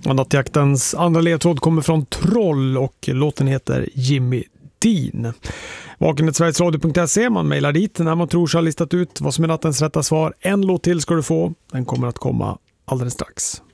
Nattjaktens andra ledtråd kommer från Troll och låten heter Jimmy Dean. Vakenhetsverigesradio.se, man mejlar dit när man tror sig ha listat ut vad som är nattens rätta svar. En låt till ska du få, den kommer att komma alldeles strax.